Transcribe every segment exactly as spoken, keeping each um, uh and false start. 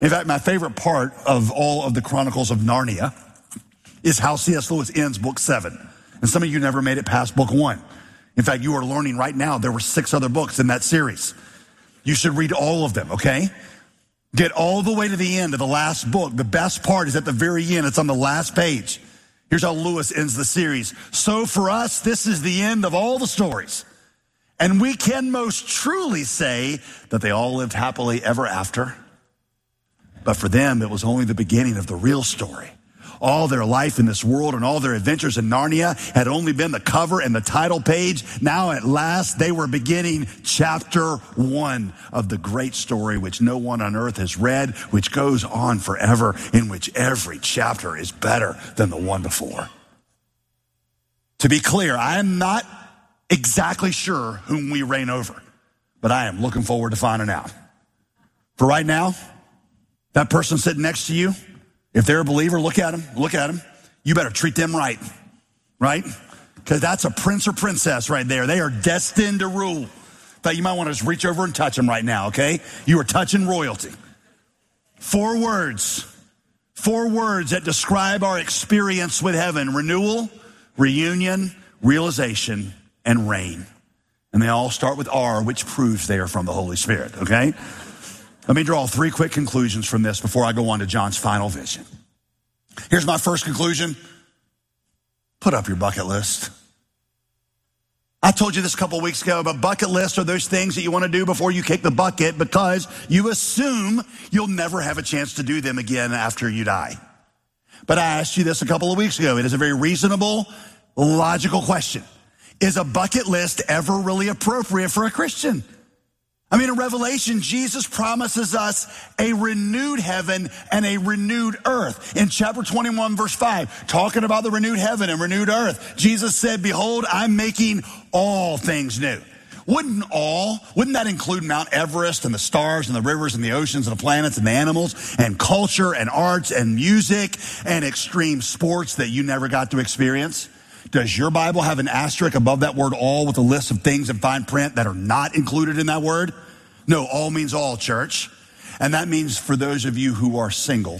In fact, my favorite part of all of the Chronicles of Narnia is how C S Lewis ends book seven. And some of you never made it past book one. In fact, you are learning right now there were six other books in that series. You should read all of them, okay? Get all the way to the end of the last book. The best part is at the very end. It's on the last page. Here's how Lewis ends the series. So for us, this is the end of all the stories. And we can most truly say that they all lived happily ever after. But for them, it was only the beginning of the real story. All their life in this world and all their adventures in Narnia had only been the cover and the title page. Now at last they were beginning chapter one of the great story which no one on earth has read, which goes on forever, in which every chapter is better than the one before. To be clear, I am not exactly sure whom we reign over, but I am looking forward to finding out. For right now, that person sitting next to you, if they're a believer, look at them, look at them. You better treat them right, right? Because that's a prince or princess right there. They are destined to rule. In fact, you might want to just reach over and touch them right now, okay? You are touching royalty. Four words, four words that describe our experience with heaven: renewal, reunion, realization, and reign. And they all start with R, which proves they are from the Holy Spirit, okay? Let me draw three quick conclusions from this before I go on to John's final vision. Here's my first conclusion. Put up your bucket list. I told you this a couple of weeks ago, but bucket lists are those things that you want to do before you kick the bucket because you assume you'll never have a chance to do them again after you die. But I asked you this a couple of weeks ago. It is a very reasonable, logical question. Is a bucket list ever really appropriate for a Christian? I mean, in Revelation, Jesus promises us a renewed heaven and a renewed earth. In chapter twenty-one, verse five, talking about the renewed heaven and renewed earth, Jesus said, behold, I'm making all things new. Wouldn't all, wouldn't that include Mount Everest and the stars and the rivers and the oceans and the planets and the animals and culture and arts and music and extreme sports that you never got to experience? Does your Bible have an asterisk above that word all with a list of things in fine print that are not included in that word? No, all means all, church. And that means for those of you who are single,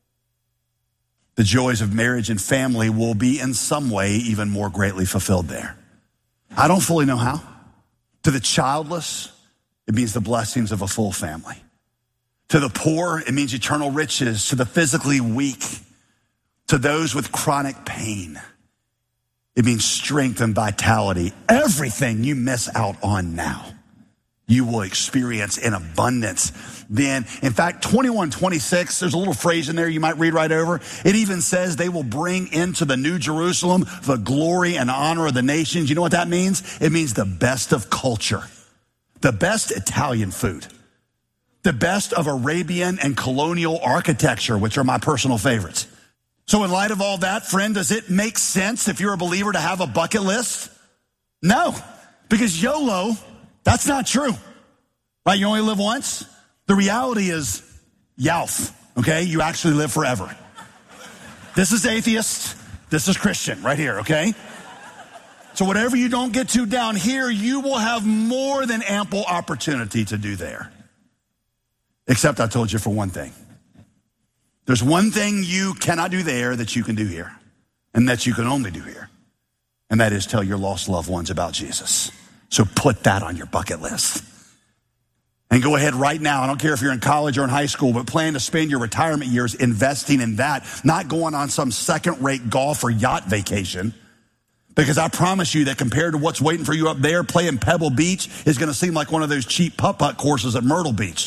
the joys of marriage and family will be in some way even more greatly fulfilled there. I don't fully know how. To the childless, it means the blessings of a full family. To the poor, it means eternal riches. To the physically weak, to those with chronic pain, it means strength and vitality. Everything you miss out on now, you will experience in abundance then. In fact, twenty-one twenty-six, there's a little phrase in there you might read right over. It even says they will bring into the New Jerusalem the glory and honor of the nations. You know what that means? It means the best of culture, the best Italian food, the best of Arabian and colonial architecture, which are my personal favorites. So in light of all that, friend, does it make sense if you're a believer to have a bucket list? No, because YOLO, that's not true, right? You only live once. The reality is Yalf, okay? You actually live forever. This is atheist. This is Christian right here, okay? So whatever you don't get to down here, you will have more than ample opportunity to do there. Except I told you for one thing. There's one thing you cannot do there that you can do here, and that you can only do here, and that is tell your lost loved ones about Jesus. So put that on your bucket list. And go ahead right now. I don't care if you're in college or in high school, but plan to spend your retirement years investing in that, not going on some second-rate golf or yacht vacation. Because I promise you that compared to what's waiting for you up there, playing Pebble Beach is going to seem like one of those cheap putt-putt courses at Myrtle Beach.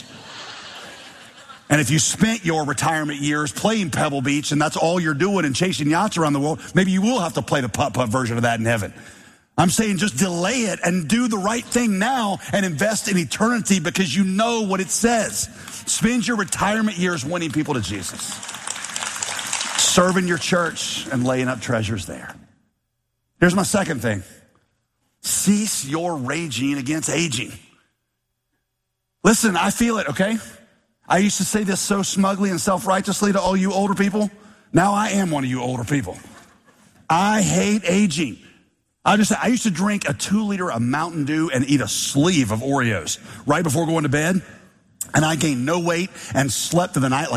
And if you spent your retirement years playing Pebble Beach and that's all you're doing and chasing yachts around the world, maybe you will have to play the putt-putt version of that in heaven. I'm saying just delay it and do the right thing now and invest in eternity because you know what it says. Spend your retirement years winning people to Jesus, serving your church and laying up treasures there. Here's my second thing. Cease your raging against aging. Listen, I feel it, okay? I used to say this so smugly and self-righteously to all you older people. Now I am one of you older people. I hate aging. I just I used to drink a two liter of Mountain Dew and eat a sleeve of Oreos right before going to bed. And I gained no weight and slept through the night like